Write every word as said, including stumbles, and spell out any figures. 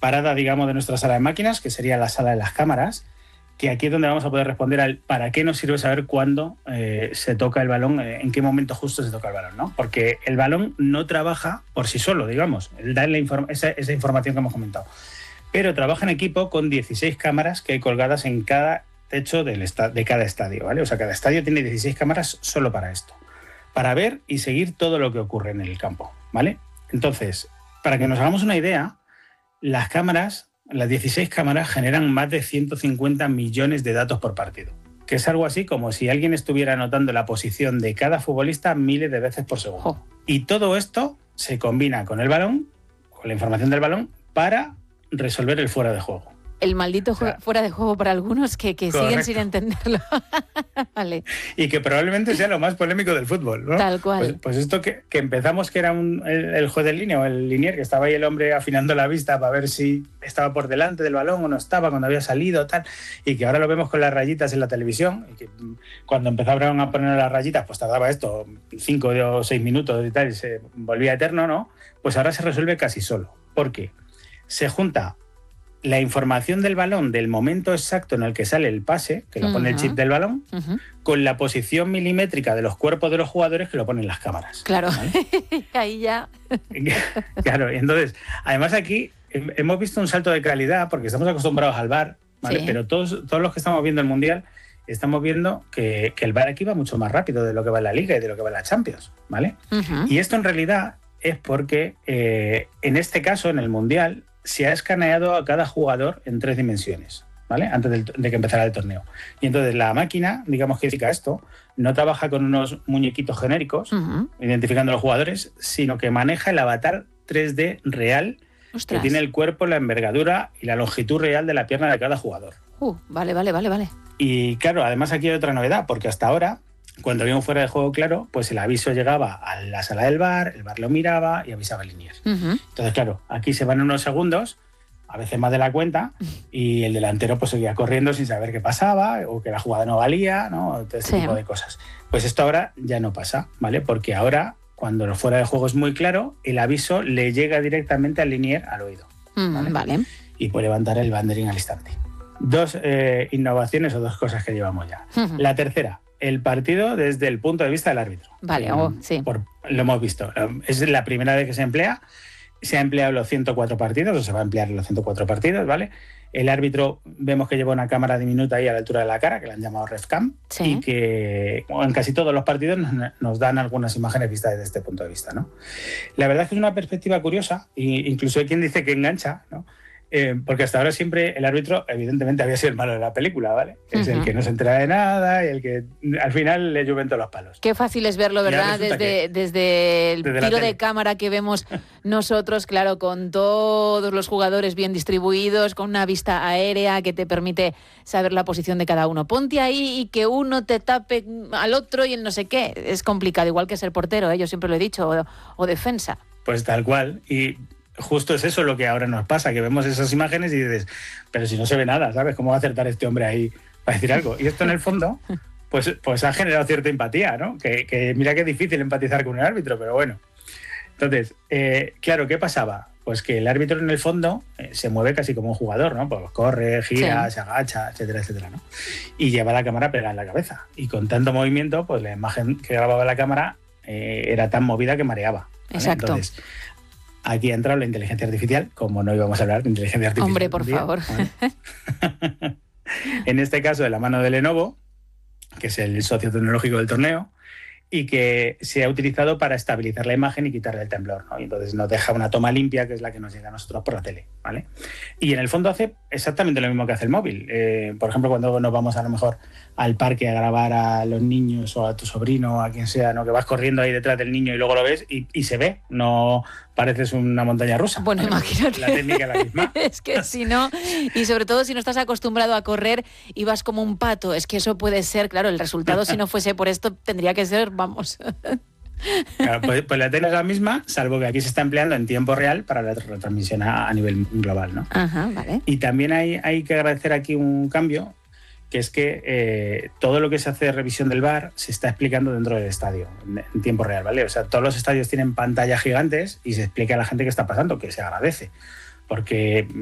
parada, digamos, de nuestra sala de máquinas, que sería la sala de las cámaras, que aquí es donde vamos a poder responder al para qué nos sirve saber cuándo eh, se toca el balón, eh, en qué momento justo se toca el balón, ¿no? Porque el balón no trabaja por sí solo, digamos, él da la inform- esa, esa información que hemos comentado, pero trabaja en equipo con dieciséis cámaras que hay colgadas en cada techo del esta- de cada estadio, ¿vale? O sea, cada estadio tiene dieciséis cámaras solo para esto, para ver y seguir todo lo que ocurre en el campo, ¿vale? Entonces, para que nos hagamos una idea, las cámaras, las dieciséis cámaras generan más de ciento cincuenta millones de datos por partido, que es algo así como si alguien estuviera anotando la posición de cada futbolista miles de veces por segundo. Oh. Y todo esto se combina con el balón, con la información del balón, para resolver el fuera de juego. El maldito o sea, fuera de juego para algunos que, que siguen sin entenderlo. Vale. Y que probablemente sea lo más polémico del fútbol, ¿no? Tal cual. Pues, pues esto que, que empezamos que era un, el, el juez de línea o el linier, que estaba ahí el hombre afinando la vista para ver si estaba por delante del balón o no estaba cuando había salido, tal, y que ahora lo vemos con las rayitas en la televisión, y que cuando empezaron a poner las rayitas, pues tardaba esto cinco o seis minutos y tal, y se volvía eterno, ¿no? Pues ahora se resuelve casi solo. ¿Por qué? Se junta la información del balón del momento exacto en el que sale el pase, que lo uh-huh. pone el chip del balón, uh-huh. con la posición milimétrica de los cuerpos de los jugadores que lo ponen las cámaras. Claro, ¿vale? Ahí ya. Claro, y entonces, además aquí hemos visto un salto de calidad porque estamos acostumbrados al V A R, ¿vale? Sí. Pero todos, todos los que estamos viendo el Mundial estamos viendo que, que el V A R aquí va mucho más rápido de lo que va en la Liga y de lo que va en la Champions, ¿vale? Uh-huh. Y esto en realidad es porque eh, en este caso, en el Mundial, se ha escaneado a cada jugador en tres dimensiones, ¿vale? Antes de, de que empezara el torneo. Y entonces la máquina, digamos que indica esto, no trabaja con unos muñequitos genéricos, uh-huh. identificando a los jugadores, sino que maneja el avatar tres D real. Ostras. Que tiene el cuerpo, la envergadura y la longitud real de la pierna de cada jugador. Uh, vale, vale, vale, vale. Y claro, además aquí hay otra novedad, porque hasta ahora, cuando había un fuera de juego claro, pues el aviso llegaba a la sala del V A R, el V A R lo miraba y avisaba al linier. Uh-huh. Entonces, claro, aquí se van unos segundos, a veces más de la cuenta, y el delantero pues seguía corriendo sin saber qué pasaba, o que la jugada no valía, ¿no? Todo este sí. tipo de cosas. Pues esto ahora ya no pasa, ¿vale? Porque ahora, cuando el fuera de juego es muy claro, el aviso le llega directamente al linier al oído, ¿vale? Mm, vale. Y puede levantar el banderín al instante. Dos eh, innovaciones o dos cosas que llevamos ya. Uh-huh. La tercera, el partido desde el punto de vista del árbitro. Vale, oh, sí. Por, lo hemos visto. Es la primera vez que se emplea. Se ha empleado los ciento cuatro partidos, o se va a emplear los ciento cuatro partidos, ¿vale? El árbitro, vemos que lleva una cámara diminuta ahí a la altura de la cara, que la han llamado RefCam, sí. y que bueno, en casi todos los partidos nos, nos dan algunas imágenes vistas desde este punto de vista, ¿no? La verdad es que es una perspectiva curiosa, e incluso hay quien dice que engancha, ¿no? Eh, porque hasta ahora siempre el árbitro, evidentemente, había sido el malo de la película, ¿vale? Es uh-huh. el que no se entera de nada y el que al final le llueven todos los palos. Qué fácil es verlo, ¿verdad? Desde, que, desde el desde tiro de cámara que vemos nosotros, claro, con todos los jugadores bien distribuidos, con una vista aérea que te permite saber la posición de cada uno. Ponte ahí y que uno te tape al otro y el no sé qué. Es complicado, igual que ser portero, ¿eh? Yo siempre lo he dicho, o, o defensa. Pues tal cual. Y justo es eso lo que ahora nos pasa, que vemos esas imágenes y dices, pero si no se ve nada, ¿sabes? ¿Cómo va a acertar este hombre ahí para decir algo? Y esto en el fondo, pues, pues ha generado cierta empatía, ¿no? Que, que mira que es difícil empatizar con un árbitro, pero bueno. Entonces, eh, claro, ¿qué pasaba? Pues que el árbitro en el fondo eh, se mueve casi como un jugador, ¿no? Pues corre, gira, sí. se agacha, etcétera, etcétera, ¿no? Y lleva la cámara pegada en la cabeza. Y con tanto movimiento, pues la imagen que grababa la cámara eh, era tan movida que mareaba, ¿vale? Exacto. Entonces, aquí ha entrado la inteligencia artificial, como no íbamos a hablar de inteligencia artificial. Hombre, por día, favor. ¿vale? En este caso, de la mano de Lenovo, que es el socio tecnológico del torneo, y que se ha utilizado para estabilizar la imagen y quitarle el temblor, ¿no? Y entonces nos deja una toma limpia, que es la que nos llega a nosotros por la tele, ¿vale? Y en el fondo hace exactamente lo mismo que hace el móvil. Eh, por ejemplo, cuando nos vamos a lo mejor al parque a grabar a los niños o a tu sobrino o a quien sea, ¿no? Que vas corriendo ahí detrás del niño y luego lo ves y, y se ve, no pareces una montaña rusa. Bueno, ¿vale? Imagínate. La técnica es la misma. Es que si no, y sobre todo si no estás acostumbrado a correr y vas como un pato, es que eso puede ser, claro, el resultado si no fuese por esto tendría que ser, vamos... Claro, pues, pues la técnica es la misma, salvo que aquí se está empleando en tiempo real para la retransmisión a, a nivel global, ¿no? Ajá, vale. Y también hay, hay que agradecer aquí un cambio, que es que eh, todo lo que se hace de revisión del V A R se está explicando dentro del estadio, en, en tiempo real, ¿vale? O sea, todos los estadios tienen pantallas gigantes y se explica a la gente qué está pasando, que se agradece, porque